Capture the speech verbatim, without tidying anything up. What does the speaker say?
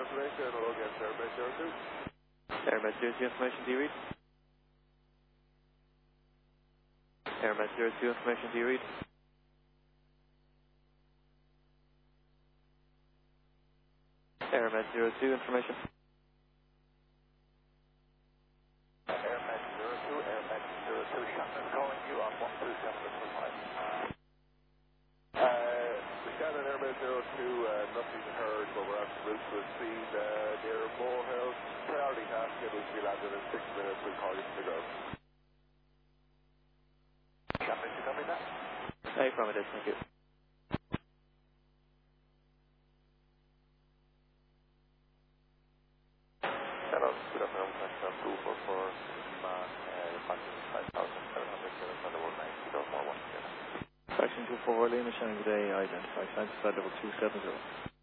information, hello again, Airbus zero two. Airbus zero two information, do you read? Airbus zero two information, do you read? Airbus zero two information. Airmax zero two, Airmax zero two, Shannon calling you on one two seven two five. Uh, we scanned an Airmax zero two, uh, nothing heard, but we're on route to a speed uh, near Molehill. Priority task, scheduled to be landed in six minutes, we'll call you from the ground. Shannon, you coming now? Hey, from it is, thank you. Hello, good afternoon, Question two four four, Lima, uh, Martin five thousand seven hundred seven one nine zero four one. Section two four, Lima, Shannon, good day, identify, science, flight level two seven zero.